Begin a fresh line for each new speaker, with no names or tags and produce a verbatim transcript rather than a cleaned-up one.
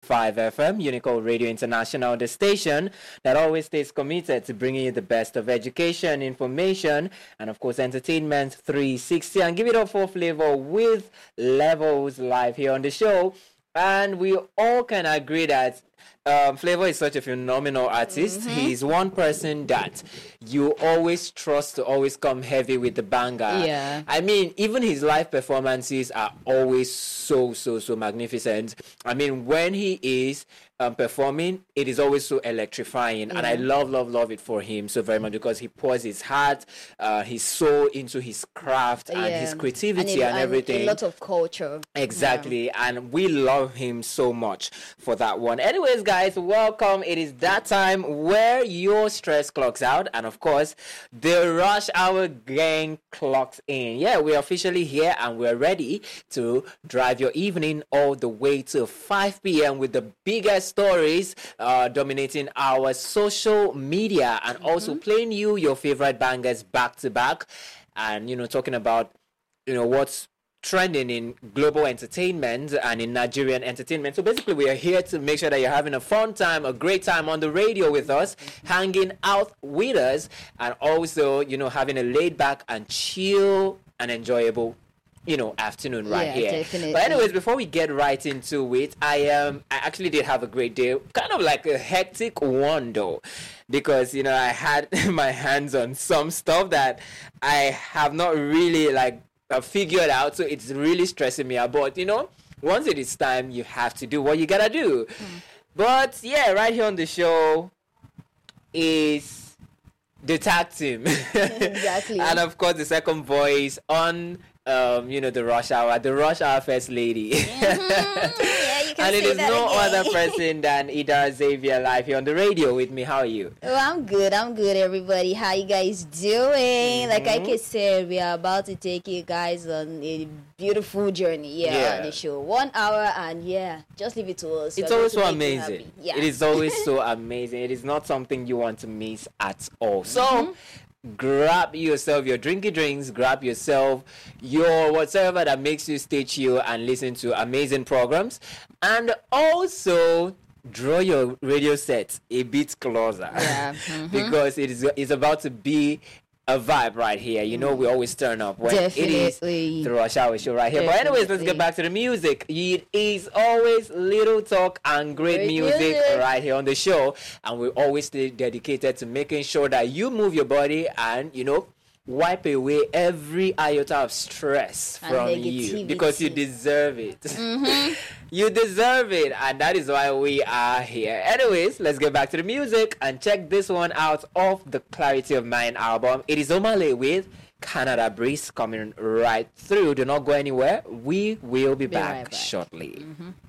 five F M, Unicode Radio International, the station that always stays committed to bringing you the best of education, information, and of course entertainment three sixty. And give it up for Flavor with Levels live here on the show. And we all can agree that um, Flavor is such a phenomenal artist. Mm-hmm. He's one person that you always trust to always come heavy with the banger.
Yeah.
I mean, even his live performances are always so, so, so magnificent. I mean, when he is um, performing, it is always so electrifying. Yeah. And I love, love, love it for him so very much because he pours his heart, uh, his soul into his craft and
Yeah.
his creativity
and, it,
and,
and
everything.
A lot of culture.
Exactly. Yeah. And we love him so much for that one. Anyways, guys, welcome. It is that time where your stress clocks out. And of course, the Rush Hour gang clocks in. Yeah, we're officially here and we're ready to drive your evening all the way to five p.m. with the biggest stories uh, dominating our social media and mm-hmm. also playing you your favorite bangers back to back. And, you know, talking about, you know, what's trending in global entertainment and in Nigerian entertainment. So basically we are here to make sure that you're having a fun time, a great time on the radio with us, hanging out with us, and also, you know, having a laid back and chill and enjoyable, you know, afternoon right
Yeah,
here.
definitely.
But anyways, before we get right into it, I um I actually did have a great day, kind of like a hectic one though, because, you know, I had my hands on some stuff that I have not really like uh, figured out, so it's really stressing me out. But, you know, once it is time, you have to do what you gotta do. Mm. But yeah, right here on the show is the tag team.
Exactly.
And of course the second voice on um, you know, the Rush Hour, the Rush Hour First Lady.
Mm-hmm. Yeah, you can
and it
say
is
that
no
again.
other person than Ida Xavier live here on the radio with me. How are you?
Oh, I'm good. I'm good, everybody. How you guys doing?
Mm-hmm.
Like I said, we are about to take you guys on a beautiful journey. Yeah,
Yeah.
on the show. One hour, and yeah, just leave it to us.
It's
We're
always
going
so
to make you
amazing.
happy. Yeah.
It is always so amazing. It is not something you want to miss at all. So,
Mm-hmm.
grab yourself your drinky drinks, grab yourself your whatever that makes you stay chill and listen to amazing programs. And also draw your radio set a bit closer.
Yeah. Mm-hmm.
Because it is it's about to be a vibe right here. You know, we always turn up when it is
Definitely.
the Rush Hour show right here. But anyways, let's
Definitely.
get back to the music. It is always little talk and great,
Great
music,
music.
right here on the show. And we're always stay dedicated to making sure that you move your body and, you know, wipe away every iota of stress
And
from you because you
negativity.
deserve it.
Mm-hmm.
You deserve it, and that is why we are here. Anyways, let's get back to the music and check this one out off the Clarity of Mind album. It is Omale with Canada Breeze coming right through. Do not go anywhere. We will be,
Be
back,
right back.
shortly.
Mm-hmm.